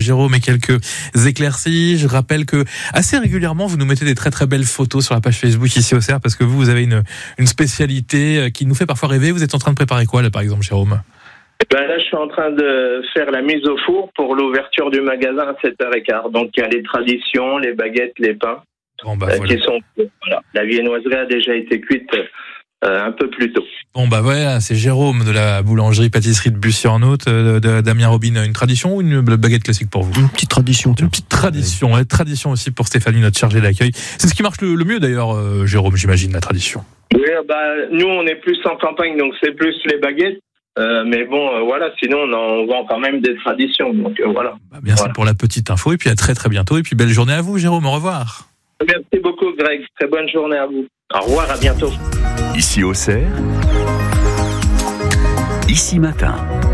Jérôme et quelques éclaircies. Je rappelle que assez régulièrement, vous nous mettez des très très belles photos sur la page Facebook ici au CERF parce que vous avez une spécialité qui nous fait parfois rêver. Vous êtes en train de préparer quoi là, par exemple, Jérôme ? Là, je suis en train de faire la mise au four pour l'ouverture du magasin à 7h15. Donc, il y a les traditions, les baguettes, les pains voilà. qui sont... Voilà. La viennoiserie a déjà été cuite un peu plus tôt. Voilà, c'est Jérôme de la boulangerie-pâtisserie de Bussy-en-Othe, de Damien Robin. Une tradition ou une baguette classique pour vous ? Une petite tradition. Une petite tradition, ouais. Tradition aussi pour Stéphanie, notre chargée d'accueil. C'est ce qui marche le mieux d'ailleurs, Jérôme, j'imagine, la tradition. Oui, nous, on est plus en campagne, donc c'est plus les baguettes. Mais bon, voilà, sinon on vend quand même des traditions. Donc voilà. Merci pour la petite info et puis à très très bientôt. Et puis belle journée à vous, Jérôme. Au revoir. Merci beaucoup, Greg. Très bonne journée à vous. Au revoir, à bientôt. Ici au CERF, Ici Matin.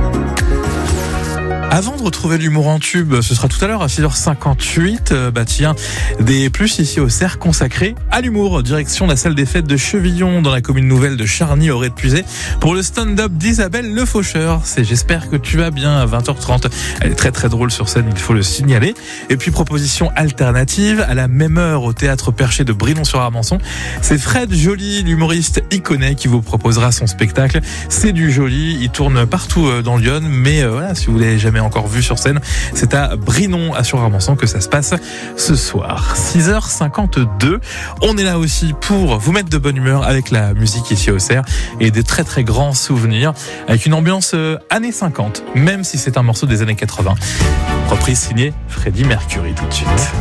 Avant de retrouver l'humour en tube, ce sera tout à l'heure à 6h58. Tiens, des plus ici au CERF consacrés à l'humour. Direction la salle des fêtes de Chevillon dans la commune nouvelle de Charny au Rez-de-Puisay pour le stand-up d'Isabelle Le Faucheur. C'est J'espère que tu vas bien à 20h30. Elle est très très drôle sur scène, il faut le signaler. Et puis proposition alternative à la même heure au théâtre Perché de Brinon-sur-Armançon. C'est Fred Joly, l'humoriste iconé qui vous proposera son spectacle. C'est du Joly, il tourne partout dans Lyon, mais voilà, si vous l'avez jamais encore vu sur scène, c'est à Brinon-sur-Armançon que ça se passe ce soir. 6h52. On est là aussi pour vous mettre de bonne humeur avec la musique ici au CERF et des très très grands souvenirs avec une ambiance années 50, même si c'est un morceau des années 80. Reprise signée Freddie Mercury tout de suite.